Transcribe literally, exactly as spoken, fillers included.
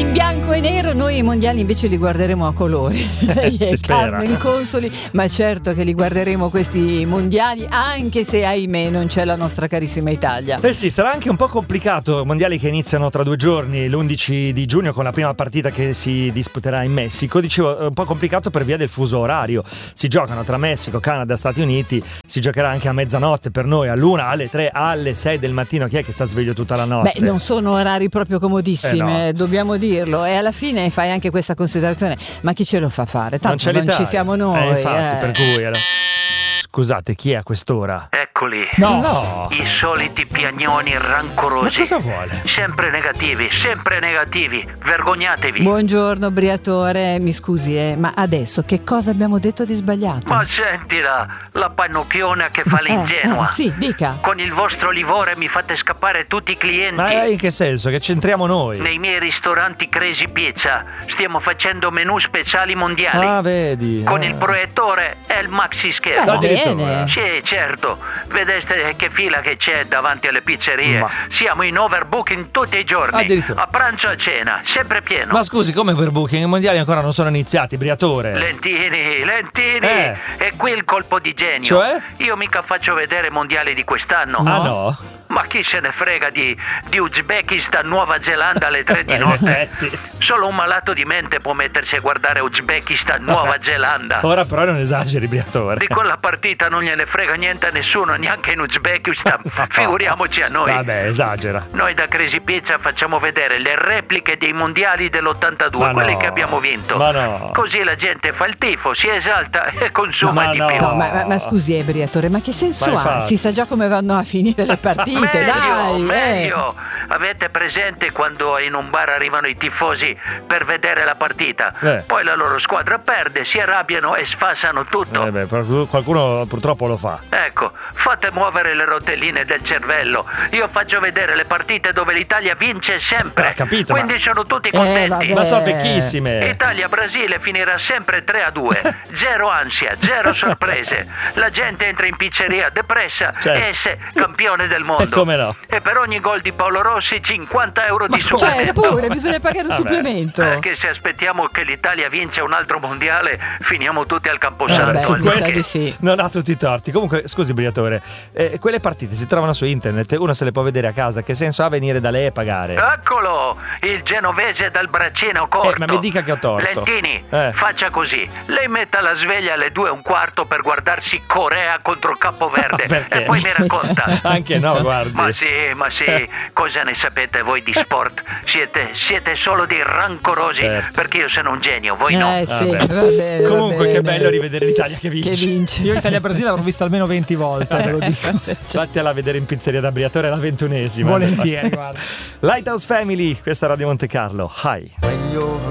In bianco e nero, noi i mondiali invece li guarderemo a colori. Si spera. Carmen Consoli, ma certo che li guarderemo questi mondiali, anche se ahimè non c'è la nostra carissima Italia. Eh sì, sarà anche un po' complicato, mondiali che iniziano tra due giorni, l'undici di giugno con la prima partita che si disputerà in Messico. Dicevo, è un po' complicato per via del fuso orario, si giocano tra Messico, Canada, Stati Uniti, si giocherà anche a mezzanotte per noi, all'una, alle tre, alle sei del mattino. Chi è che sta sveglio tutta la notte? Beh, non sono orari proprio comodissimi, Eh no. dobbiamo dirlo, e alla fine fai anche questa considerazione, ma chi ce lo fa fare? Tanto non, non, c'è ci siamo noi. Eh, infatti, eh. per cui allora... Scusate, chi è a quest'ora? Eccoli. No, no. I soliti piagnoni rancorosi. Ma cosa vuole? Sempre negativi, sempre negativi. Vergognatevi. Buongiorno Briatore, mi scusi, eh, ma adesso che cosa abbiamo detto di sbagliato? Ma sentila, la pannocchiona che fa l'ingenua. Eh, eh, sì, dica. Con il vostro livore mi fate scappare tutti i clienti. Ma in che senso? Che c'entriamo noi? Nei miei ristoranti Crazy Pizza stiamo facendo menù speciali mondiali. Ah, vedi. Con ah. il proiettore e il maxi Eh, schermo. va addirittura. bene. Sì, certo. Vedeste che fila che c'è davanti alle pizzerie. Ma- Siamo in overbooking tutti i giorni. Addirittura. A pranzo e a cena, sempre pieno. Ma scusi, come overbooking? I mondiali ancora non sono iniziati, Briatore. Lentini, lentini. Eh. E qui il colpo di genio. Cioè? Io mica faccio vedere i mondiali di quest'anno. Ah no? Ma chi se ne frega di, di Uzbekistan, Nuova Zelanda alle tre di Eh, in notte? effetti. Solo un malato di mente può mettersi a guardare Uzbekistan, Nuova Zelanda. Ora però non esageri, Briatore. Di quella partita non gliene frega niente a nessuno, neanche in Uzbekistan. Figuriamoci a noi. Vabbè, esagera. Noi da Crazy Pizza facciamo vedere le repliche dei mondiali dell'ottantadue, Ma quelli no. che abbiamo vinto. Ma no. Così la gente fa il tifo, si esalta e consuma Ma di no. più. No, ma, ma- ma scusi, eh, Briatore, ma che senso Ma ha? infatti. Si sa già come vanno a finire le partite, Meglio, dai. eh. meglio. Avete presente quando in un bar arrivano i tifosi per vedere la partita? Eh. Poi la loro squadra perde, si arrabbiano e sfassano tutto. Eh beh, però qualcuno purtroppo lo fa. Ecco, fate muovere le rotelline del cervello. Io faccio vedere le partite dove l'Italia vince sempre. Ah, capito, Quindi ma- sono tutti Eh, contenti. vabbè. Ma sono vecchissime. Italia-Brasile finirà sempre tre a due. Zero ansia, zero sorprese. La gente entra in pizzeria depressa Certo. e se campione del mondo. E come no? E per ogni gol di Paolo Rossi cinquanta euro di Cioè, supplemento. pure, bisogna pagare un Vabbè. supplemento. Eh, che se aspettiamo che l'Italia vince un altro mondiale, finiamo tutti al camposanto. Eh, beh, Su mi sa questo di sì. non ha tutti i torti. Comunque, scusi, Briatore, eh, quelle partite si trovano su internet, uno se le può vedere a casa. Che senso ha venire da lei e pagare? Eccolo, il genovese dal braccino corto. Eh, ma mi dica che ho torto. Lentini, Eh. faccia così. Lei metta la sveglia alle due e un quarto per guardarsi Corea contro Capoverде. Perché? E poi mi racconta. Anche no, guardi. Ma sì, ma sì, cosa ne sapete voi di sport? Siete, siete solo dei rancorosi, Certo. perché io sono un genio, voi no. Eh sì, Vabbè. va bene, va Comunque, che bene. bello rivedere l'Italia che vince. Che vince. Io Italia-Brasile l'avrò vista almeno venti volte, te lo dico. Vattela a vedere in pizzeria da Briatore la ventunesima. Volentieri, guarda. Lighthouse Family, questa è Radio Monte Carlo. Hi. When you're